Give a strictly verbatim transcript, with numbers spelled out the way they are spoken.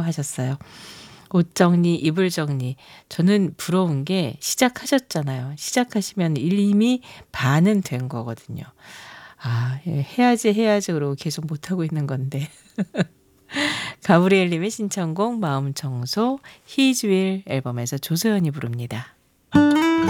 하셨어요. 옷 정리, 이불 정리. 저는 부러운 게 시작하셨잖아요. 시작하시면 이미 반은 된 거거든요. 아, 예, 해야지 해야지 그러고 계속 못하고 있는 건데. 가브리엘님의 신청곡 마음 청소 히즈윌 앨범에서 조소연이 부릅니다.